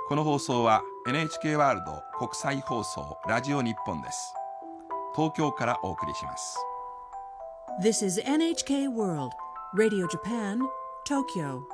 この放送は NHK ワールド国際放送ラジオ日本です。東京からお送りします。 This is NHK World Radio Japan, Tokyo.